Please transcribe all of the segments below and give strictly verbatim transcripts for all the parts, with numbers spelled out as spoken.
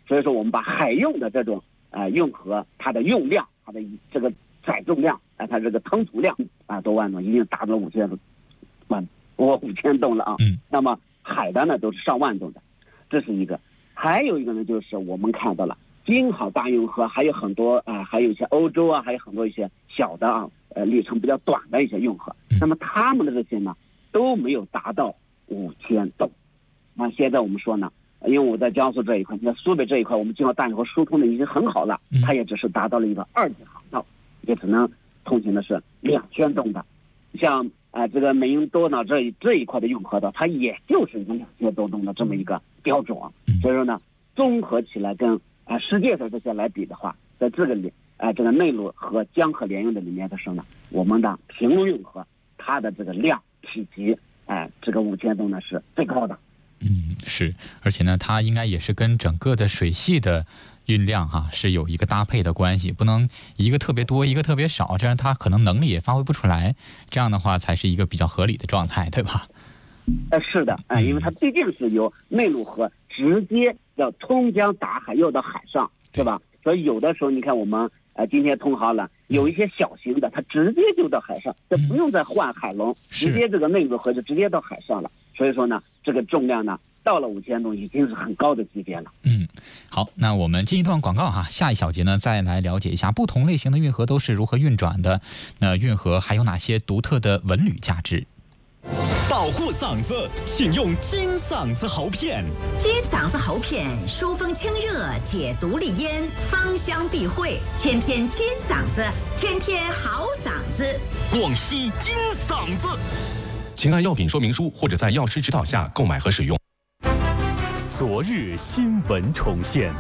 所以说我们把海用的这种呃运河，它的用量，它的这个载重量，啊、呃，它这个吞吐量啊，多万吨，已经达到五千万，我五千吨了啊。 嗯。 那么海的呢都是上万吨的，这是一个。还有一个呢，就是我们看到了京杭大运河，还有很多啊、呃，还有一些欧洲啊，还有很多一些小的啊，呃，里程比较短的一些运河。那么他们的这些呢都没有达到五千吨。那现在我们说呢，因为我在江苏这一块，在苏北这一块，我们京杭大运河疏通的已经很好了，它也只是达到了一个二级航道，也只能通行的是两千吨的。像啊、呃，这个美英多瑙这一这一块的运河的，它也就是一个两千多吨的这么一个标准。所以说呢，综合起来跟啊、呃、世界的这些来比的话，在这个里啊、呃、这个内陆和江河联运的里面的时候呢，我们的平陆运河它的这个量体积，哎、呃，这个五千吨呢是最高的。 嗯，是，而且呢，它应该也是跟整个的水系的运量哈、啊、是有一个搭配的关系，不能一个特别多，一个特别少，这样它可能能力也发挥不出来，这样的话才是一个比较合理的状态，对吧？ 呃，是的，呃，因为它毕竟是由内陆河直接要通江达海，又到海上，对吧？所以有的时候你看我们呃今天通航了，有一些小型的，它直接就到海上，就不用再换海龙，直接这个内陆河就直接到海上了。所以说呢，这个重量呢，到了五千吨已经是很高的级别了。 嗯，好，那我们进一段广告哈，下一小节呢再来了解一下不同类型的运河都是如何运转的，那运河还有哪些独特的文旅价值？ 保护嗓子，请用金嗓子喉片。 金嗓子喉片疏风清热，解毒利咽，芳香避秽，天天金嗓子，天天好嗓子。 广西金嗓子。 请按药品说明书或者在药师指导下购买和使用。 昨日新闻重现。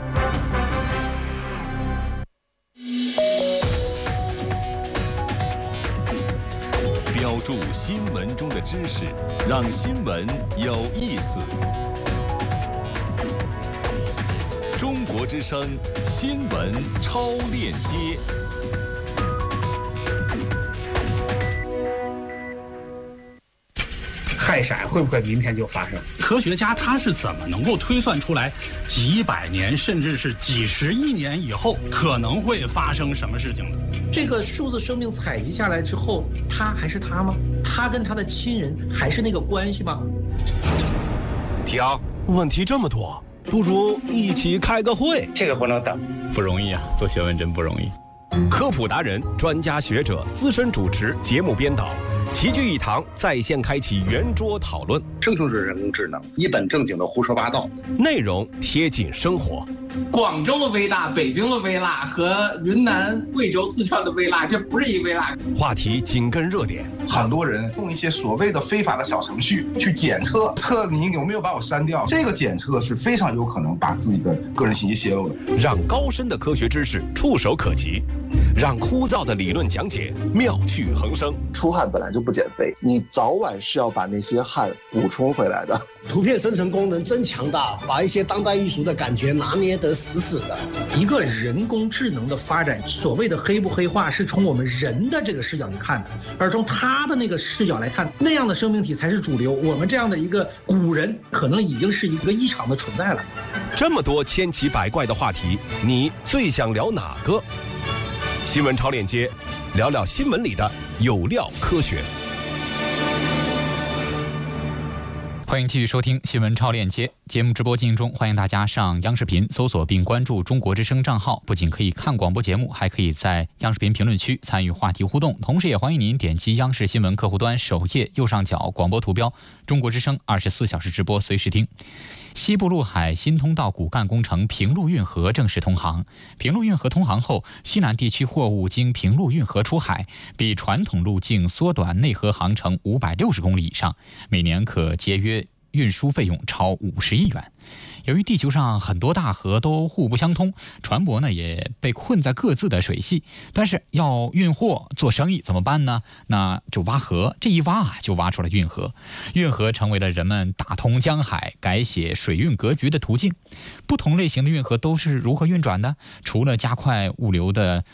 标注新闻中的知识，让新闻有意思。中国之声新闻超链接。 氦闪会不会明天就发生？ 科学家他是怎么能够推算出来几百年甚至是几十亿年以后可能会发生什么事情的？ 这个数字生命采集下来之后，他还是他吗？他跟他的亲人还是那个关系吗？ 停，问题这么多，不如一起开个会。 这个不能等， 不容易啊，做学问真不容易。 科普达人、专家学者、资深主持、节目编导齐聚一堂，在线开启圆桌讨论。 这就是人工智能，一本正经的胡说八道， 内容贴近生活。 广州的微辣、北京的微辣和云南、贵州、四川的微辣，这不是一微辣。 话题紧跟热点， 很多人用一些所谓的非法的小程序去检测，测你有没有把我删掉。这个检测是非常有可能把自己的个人信息泄露的。 让高深的科学知识触手可及，让枯燥的理论讲解妙趣横生。 出汗本来就不减肥，你早晚是要把那些汗补充回来的。 图片生成功能真强大，把一些当代艺术的感觉拿捏得死死的。 一个人工智能的发展，所谓的黑不黑化是从我们人的这个视角去看的，而从他的那个视角来看，那样的生命体才是主流。我们这样的一个古人，可能已经是一个异常的存在了。 这么多千奇百怪的话题，你最想聊哪个？新闻超链接，聊聊新闻里的有料科学。 欢迎继续收听新闻超链接节目直播进行中，欢迎大家上央视频搜索并关注中国之声账号，不仅可以看广播节目，还可以在央视频评论区参与话题互动，同时也欢迎您点击央视新闻客户端首页右上角广播图标中国之声二十四小时直播随时听。西部陆海新通道骨干工程平陆运河正式通航。平陆运河通航后，西南地区货物经平陆运河出海，比传统路径缩短内河航程五百六十公里以上，每年可节约运输费用超五十亿元。由于地球上很多大河都互不相通，船舶呢也被困在各自的水系，但是要运货做生意怎么办呢？那就挖河，这一挖啊就挖出了运河。运河成为了人们打通江海、改写水运格局的途径。不同类型的运河都是如何运转的？除了加快物流的